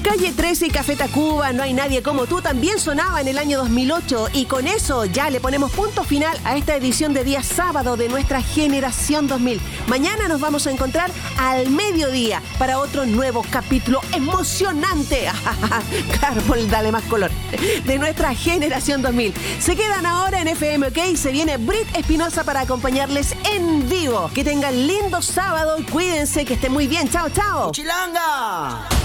Calle 13 y Café Tacuba, No hay nadie como tú, también sonaba en el año 2008 y con eso ya le ponemos punto final a esta edición de día sábado de nuestra generación 2000. Mañana nos vamos a encontrar al mediodía para otro nuevo capítulo emocionante. Carbol, dale más color. De nuestra generación 2000. Se quedan ahora en FM OK. Se viene Brit Espinosa para acompañarles en vivo. Que tengan lindo sábado y cuídense, que estén muy bien. Chao, chao. ¡Chilanga!